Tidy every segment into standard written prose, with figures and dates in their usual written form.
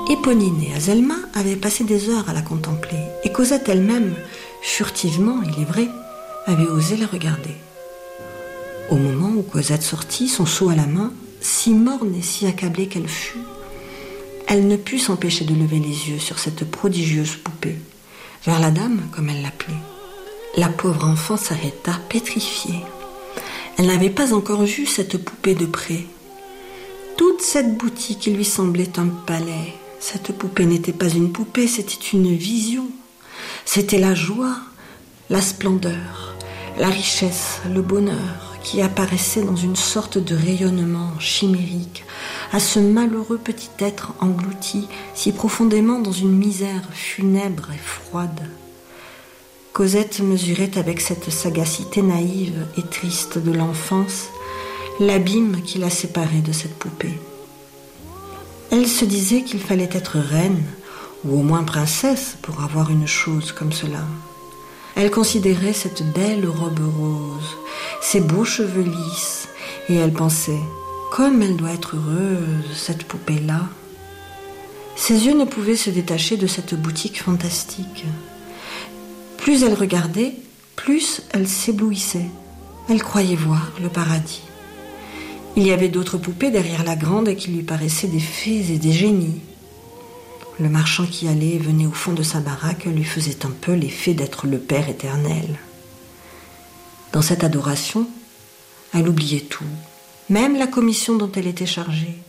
Éponine et Azelma avaient passé des heures à la contempler, et Cosette elle-même, furtivement, il est vrai, avait osé la regarder. Au moment où Cosette sortit, son seau à la main, si morne et si accablée qu'elle fut, elle ne put s'empêcher de lever les yeux sur cette prodigieuse poupée, vers la dame, comme elle l'appelait. La pauvre enfant s'arrêta, pétrifiée. Elle n'avait pas encore vu cette poupée de près. Toute cette boutique lui semblait un palais. Cette poupée n'était pas une poupée, c'était une vision. C'était la joie, la splendeur, la richesse, le bonheur qui apparaissait dans une sorte de rayonnement chimérique à ce malheureux petit être englouti si profondément dans une misère funèbre et froide. Cosette mesurait avec cette sagacité naïve et triste de l'enfance l'abîme qui la séparait de cette poupée. Elle se disait qu'il fallait être reine, ou au moins princesse, pour avoir une chose comme cela. Elle considérait cette belle robe rose, ses beaux cheveux lisses, et elle pensait, comme elle doit être heureuse, cette poupée-là. Ses yeux ne pouvaient se détacher de cette boutique fantastique. Plus elle regardait, plus elle s'éblouissait. Elle croyait voir le paradis. Il y avait d'autres poupées derrière la grande qui lui paraissaient des fées et des génies. Le marchand qui allait et venait au fond de sa baraque lui faisait un peu l'effet d'être le Père éternel. Dans cette adoration, elle oubliait tout, même la commission dont elle était chargée.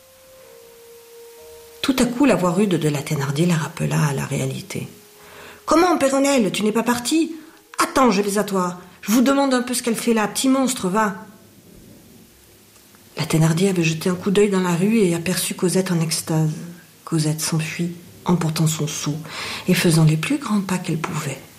Tout à coup, la voix rude de la Thénardier la rappela à la réalité. « Comment, Péronnelle, tu n'es pas partie ? Attends, je vais à toi. Je vous demande un peu ce qu'elle fait là. Petit monstre, va !» La Thénardier avait jeté un coup d'œil dans la rue et aperçut Cosette en extase. Cosette s'enfuit, emportant son seau et faisant les plus grands pas qu'elle pouvait.